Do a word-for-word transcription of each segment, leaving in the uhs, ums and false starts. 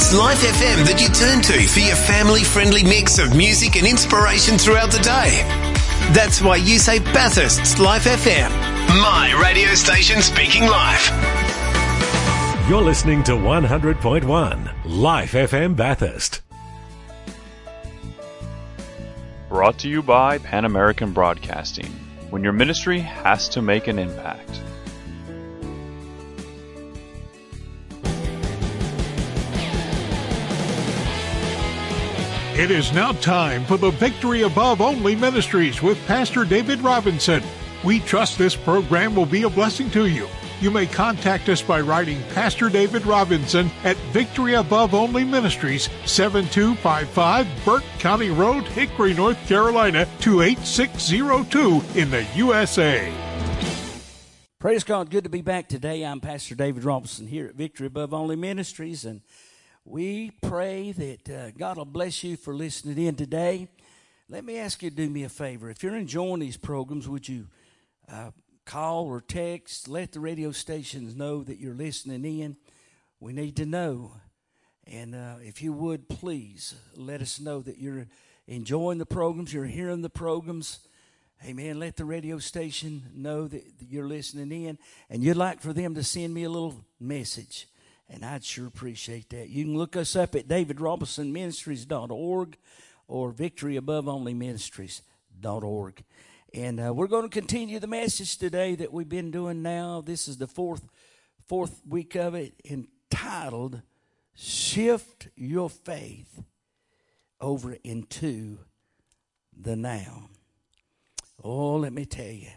It's Life F M that you turn to for your family-friendly mix of music and inspiration throughout the day. That's why you say Bathurst's Life F M, my radio station speaking life. You're listening to one hundred point one Life F M Bathurst. Brought to you by Pan American Broadcasting, when your ministry has to make an impact. It is now time for the Victory Above Only Ministries with Pastor David Robinson. We trust this program will be a blessing to you. You may contact us by writing Pastor David Robinson at Victory Above Only Ministries, seven two five five Burke County Road, Hickory, North Carolina, two eight six zero two in the U S A. Praise God. Good to be back today. I'm Pastor David Robinson here at Victory Above Only Ministries, and we pray that uh, God will bless you for listening in today. Let me ask you to do me a favor. If you're enjoying these programs, would you uh, call or text, let the radio stations know that you're listening in. We need to know. And uh, if you would, please let us know that you're enjoying the programs, you're hearing the programs. Amen. Let the radio station know that you're listening in, and you'd like for them to send me a little message. And I'd sure appreciate that. You can look us up at david robinson ministries dot org or victory above only ministries dot org. And uh, we're going to continue the message today that we've been doing now. This is the fourth fourth week of it, entitled Shift Your Faith Over into the Now. Oh, let me tell you,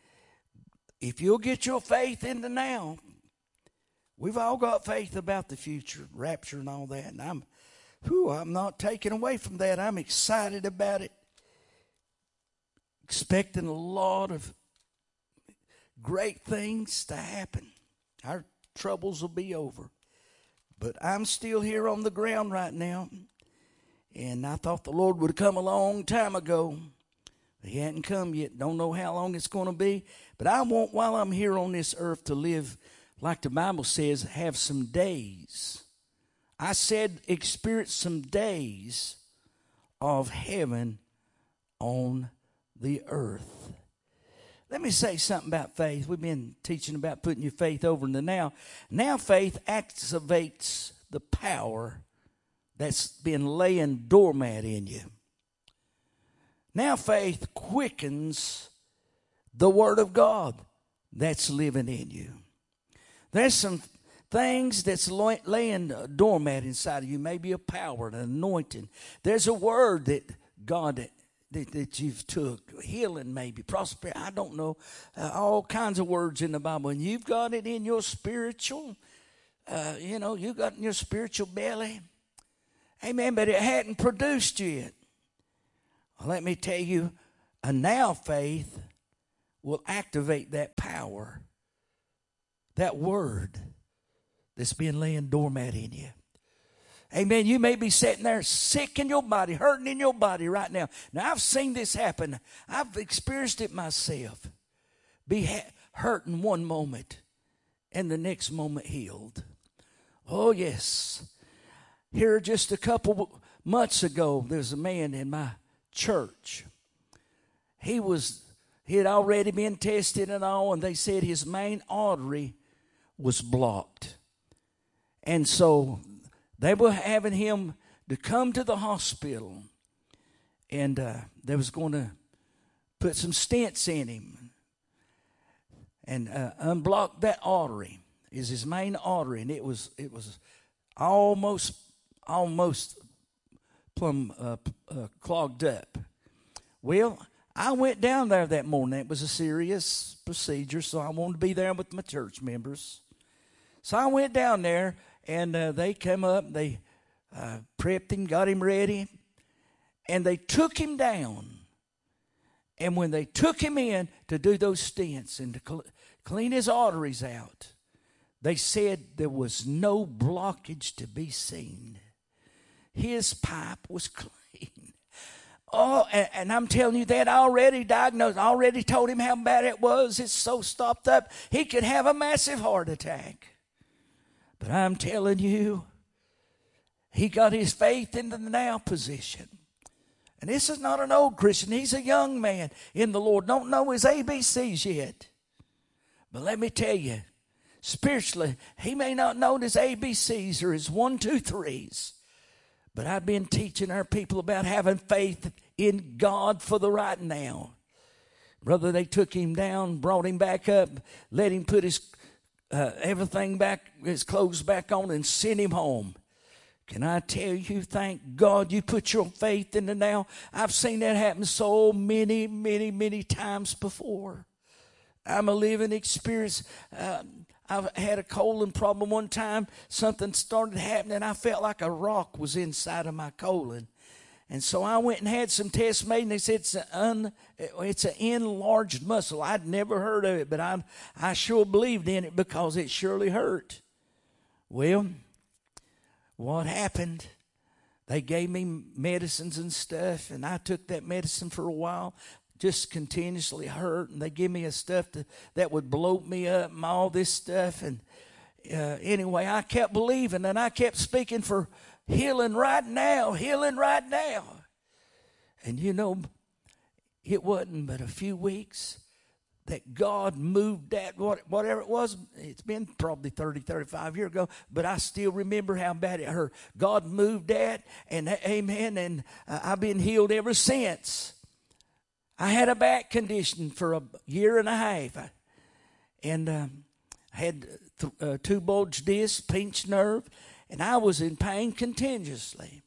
if you'll get your faith in the now, we've all got faith about the future, rapture and all that. And I'm, whew, I'm not taking away from that. I'm excited about it. Expecting a lot of great things to happen. Our troubles will be over. But I'm still here on the ground right now. And I thought the Lord would have come a long time ago. He hadn't come yet. Don't know how long it's going to be. But I want, while I'm here on this earth, to live like the Bible says, have some days. I said experience some days of heaven on the earth. Let me say something about faith. We've been teaching about putting your faith over in the now. Now faith activates the power that's been laying doormat in you. Now faith quickens the Word of God that's living in you. There's some things that's laying doormat inside of you. Maybe a power, an anointing. There's a word that God that, that you've took. Healing maybe, prosperity. I don't know. Uh, all kinds of words in the Bible. And you've got it in your spiritual, uh, you know, you got it in your spiritual belly. Amen. But it hadn't produced yet. Well, let me tell you, a now faith will activate that power. That word that's been laying doormat in you. Amen. You may be sitting there sick in your body, hurting in your body right now. Now, I've seen this happen. I've experienced it myself. Be ha- hurting one moment and the next moment healed. Oh, yes. Here just a couple months ago, there's a man in my church. He was, he had already been tested and all, and they said his main artery was blocked. And so they were having him to come to the hospital, and uh, they was going to put some stents in him and uh, unblock that artery. Is his main artery, and it was it was almost almost plumb uh, uh, clogged up. Well, I went down there that morning. It was a serious procedure, so I wanted to be there with my church members. So I went down there, and uh, they came up, they uh, prepped him, got him ready, and they took him down. And when they took him in to do those stents and to cl- clean his arteries out, they said there was no blockage to be seen. His pipe was clean. Oh, and, and I'm telling you that I already diagnosed, I already told him how bad it was. It's so stopped up, he could have a massive heart attack. But I'm telling you, he got his faith in the now position. And this is not an old Christian. He's a young man in the Lord. Don't know his A B Cs yet. But let me tell you, spiritually, he may not know his A B Cs or his one, two, threes. But I've been teaching our people about having faith in God for the right now. Brother, they took him down, brought him back up, let him put his uh, everything back, his clothes back on, and sent him home. Can I tell you, thank God you put your faith in the now. I've seen that happen so many, many, many times before. I'm a living experience. Uh, I've had a colon problem one time. Something started happening. I felt like a rock was inside of my colon. And so I went and had some tests made, and they said it's an, un, it's an enlarged muscle. I'd never heard of it, but I, I sure believed in it because it surely hurt. Well, what happened? They gave me medicines and stuff, and I took that medicine for a while, just continuously hurt, and they gave me a stuff to, that would bloat me up and all this stuff. And uh, anyway, I kept believing, and I kept speaking for healing right now, healing right now. And you know, it wasn't but a few weeks that God moved that, whatever it was. It's been probably thirty, thirty-five years ago, but I still remember how bad it hurt. God moved that, and amen, and uh, I've been healed ever since. I had a back condition for a year and a half, I, and um, I had th- uh, two bulged discs, pinched nerve, and I was in pain continuously.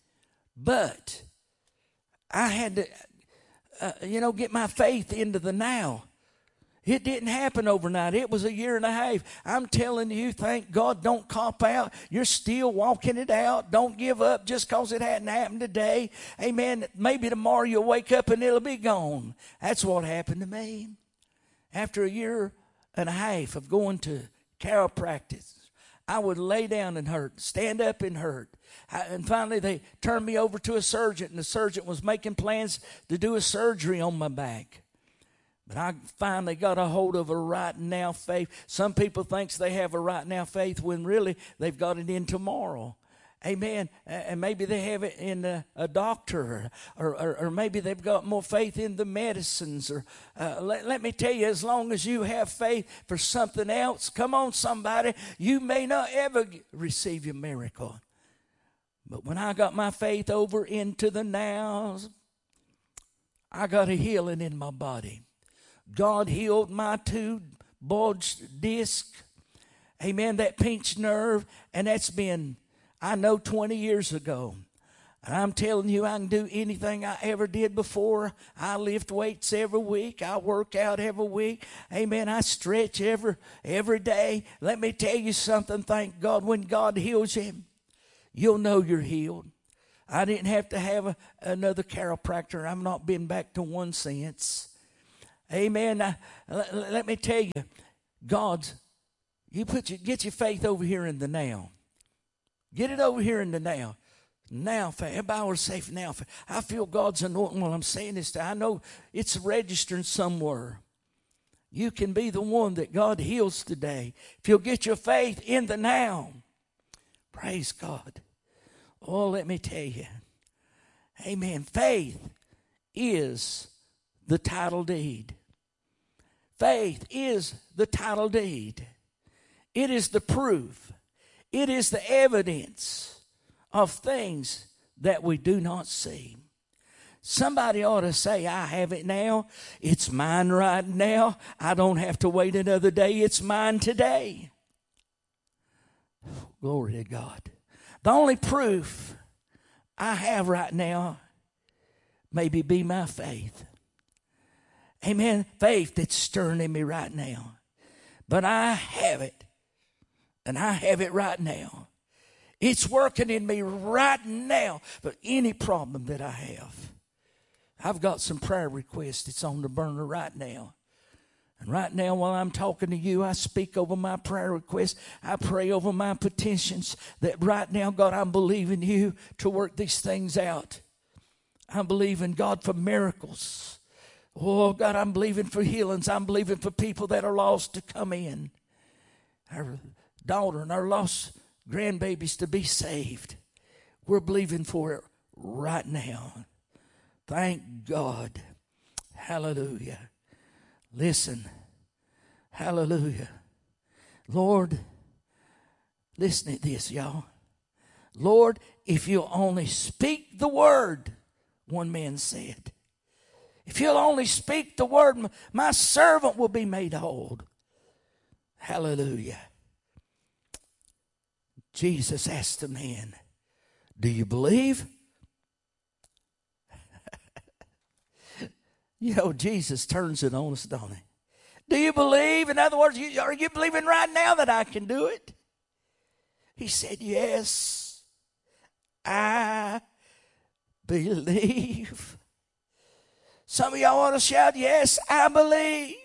But I had to, uh, you know, get my faith into the now. It didn't happen overnight. It was a year and a half. I'm telling you, thank God, don't cop out. You're still walking it out. Don't give up just because it hadn't happened today. Amen. Maybe tomorrow you'll wake up and it'll be gone. That's what happened to me. After a year and a half of going to chiropractic, I would lay down and hurt, stand up and hurt. I, and finally they turned me over to a surgeon, and the surgeon was making plans to do a surgery on my back. But I finally got a hold of a right now faith. Some people think they have a right now faith when really they've got it in tomorrow. Amen. And maybe they have it in a, a doctor, or, or, or maybe they've got more faith in the medicines. Or uh, let, let me tell you, as long as you have faith for something else, come on, somebody, you may not ever receive your miracle. But when I got my faith over into the now, I got a healing in my body. God healed my two bulged disc, amen, that pinched nerve, and that's been, I know, twenty years ago. And I'm telling you, I can do anything I ever did before. I lift weights every week. I work out every week. Amen. I stretch every every day. Let me tell you something, thank God, when God heals you, you'll know you're healed. I didn't have to have a, another chiropractor. I've not been back to one since. Amen. Now, let, let me tell you, God's, you put your, get your faith over here in the now. Get it over here in the now. Now faith. Everybody will say now faith. I feel God's anointing while I'm saying this. I know it's registering somewhere. You can be the one that God heals today if you'll get your faith in the now. Praise God. Oh, let me tell you. Amen. Faith is the title deed. Faith is the title deed. It is the proof. It is the evidence of things that we do not see. Somebody ought to say, I have it now. It's mine right now. I don't have to wait another day. It's mine today. Glory to God. The only proof I have right now maybe be my faith. Amen. Faith that's stirring in me right now. But I have it. And I have it right now. It's working in me right now for any problem that I have. I've got some prayer requests that's on the burner right now. And right now while I'm talking to you, I speak over my prayer requests. I pray over my petitions that right now, God, I'm believing you to work these things out. I'm believing God for miracles. Oh, God, I'm believing for healings. I'm believing for people that are lost to come in. Our daughter and our lost grandbabies to be saved. We're believing for it right now. Thank God. Hallelujah. Listen. Hallelujah. Lord, listen to this, y'all. Lord, if you'll only speak the word, one man said, if you'll only speak the word, my servant will be made whole. Hallelujah. Jesus asked the man, do you believe? You know, Jesus turns it on us, don't he? Do you believe? In other words, you, are you believing right now that I can do it? He said, yes, I believe. Some of y'all want to shout, yes, I believe.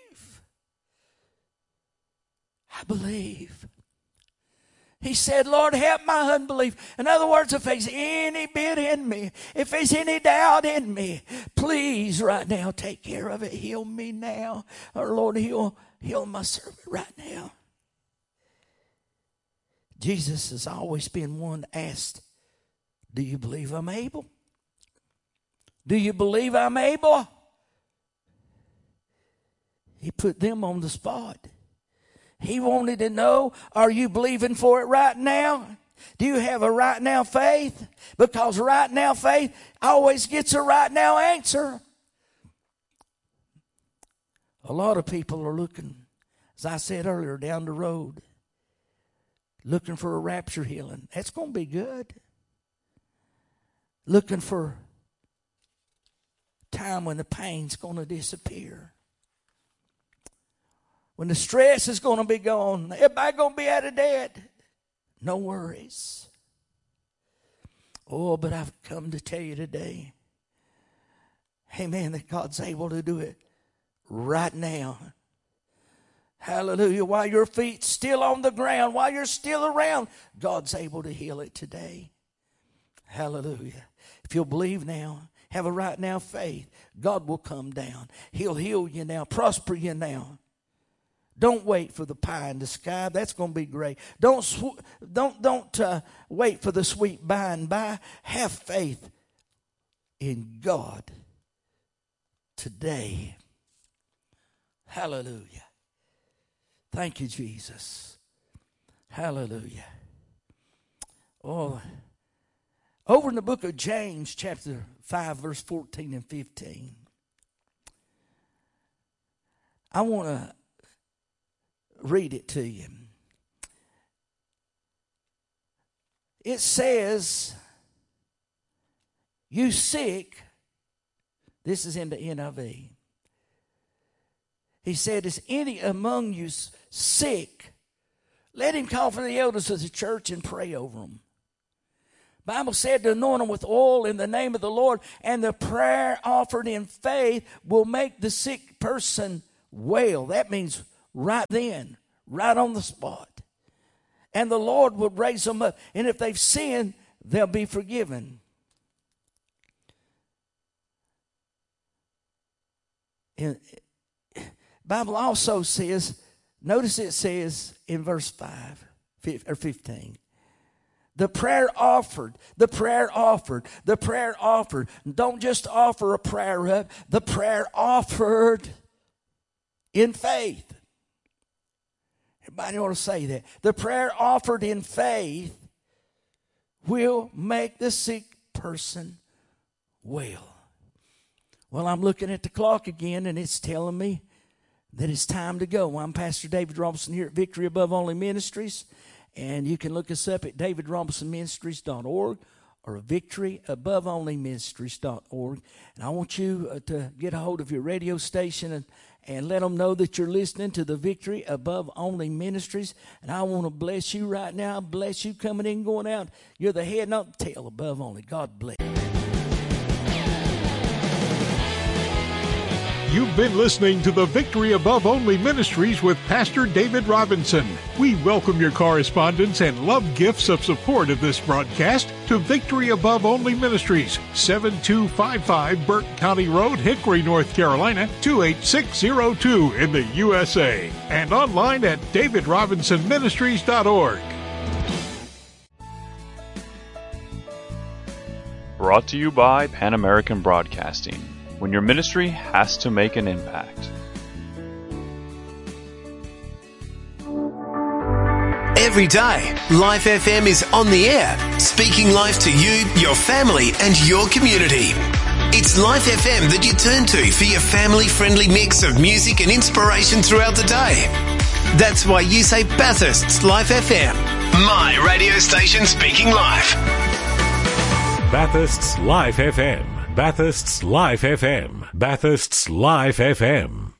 I believe. He said, Lord, help my unbelief. In other words, if there's any bit in me, if there's any doubt in me, please right now take care of it. Heal me now. Or Lord, heal, heal my servant right now. Jesus has always been one asked, do you believe I'm able? Do you believe I'm able? He put them on the spot. He wanted to know, are you believing for it right now? Do you have a right now faith? Because right now faith always gets a right now answer. A lot of people are looking, as I said earlier, down the road, looking for a rapture healing. That's going to be good. Looking for time when the pain's going to disappear. When the stress is going to be gone, everybody going to be out of debt. No worries. Oh, but I've come to tell you today, amen, that God's able to do it right now. Hallelujah. While your feet's still on the ground, while you're still around, God's able to heal it today. Hallelujah. If you'll believe now, have a right now faith, God will come down. He'll heal you now, prosper you now. Don't wait for the pie in the sky. That's going to be great. Don't sw- don't don't uh, wait for the sweet by and by. Have faith in God today. Hallelujah. Thank you, Jesus. Hallelujah. Oh, over in the book of James, chapter five, verse fourteen and fifteen, I want to read it to you. It says, you sick, this is in the N I V. He said, is any among you sick? Let him call for the elders of the church and pray over them. Bible said to anoint them with oil in the name of the Lord, and the prayer offered in faith will make the sick person well. That means right then, right on the spot. And the Lord would raise them up. And if they've sinned, they'll be forgiven. And Bible also says, notice it says in verse five or fifteen, the prayer offered, the prayer offered, the prayer offered. Don't just offer a prayer up, the prayer offered in faith. Everybody ought to say that. The prayer offered in faith will make the sick person well. Well, I'm looking at the clock again, and it's telling me that it's time to go. I'm Pastor David Robinson here at Victory Above Only Ministries, and you can look us up at david robinson ministries dot org or victory above only ministries dot org. And I want you uh, to get a hold of your radio station and, and let them know that you're listening to the Victory Above Only Ministries. And I want to bless you right now. Bless you coming in and going out. You're the head, not the tail, above only. God bless you. You've been listening to the Victory Above Only Ministries with Pastor David Robinson. We welcome your correspondence and love gifts of support of this broadcast to Victory Above Only Ministries, seven two five five Burke County Road, Hickory, North Carolina, two eight six zero two in the U S A, and online at david robinson ministries dot org. Brought to you by Pan American Broadcasting, when your ministry has to make an impact. Every day, Life F M is on the air, speaking life to you, your family, and your community. It's Life F M that you turn to for your family-friendly mix of music and inspiration throughout the day. That's why you say Bathurst's Life F M, my radio station speaking life. Bathurst's Life F M. Bathurst's Life F M. Bathurst's Life F M.